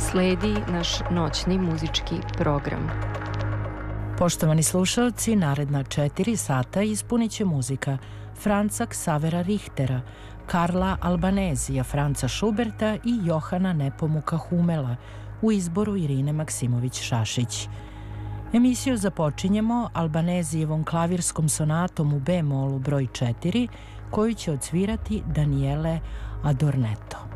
Sledi naš noćni muzički program. Poštovani slušalci, naredna 4 sata ispunit će muzika Franca Xavera Richtera, Karla Albanezija, Franca Šuberta i Johana Nepomuka Humela u izboru Irine Maksimović-Šašić. Emisiju započinjemo Albanezijevom klavirskom sonatom u B-molu broj 4, koju će odsvirati Daniele Adornetto.